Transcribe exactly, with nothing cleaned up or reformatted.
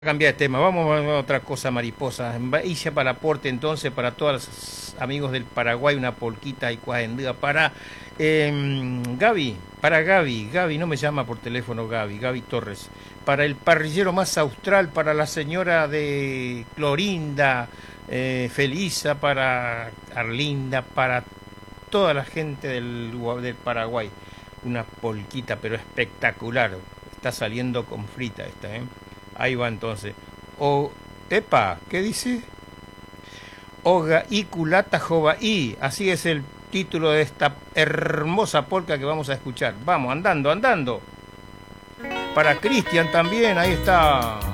Cambiar de tema, vamos a otra cosa, mariposa. Ella para el aporte entonces para todos los amigos del Paraguay, una polquita y cuajendía para eh, Gaby, para Gaby, Gaby no me llama por teléfono Gaby, Gaby Torres, para el parrillero más austral, para la señora de Clorinda, eh, Felisa, para Arlinda, para toda la gente del, del Paraguay, una polquita pero espectacular, está saliendo con frita esta, ¿eh? Ahí va entonces. O, epa, ¿qué dice? Oga y culata jova y. Así es el título de esta hermosa polca que vamos a escuchar. Vamos, andando, andando. Para Cristian también, ahí está.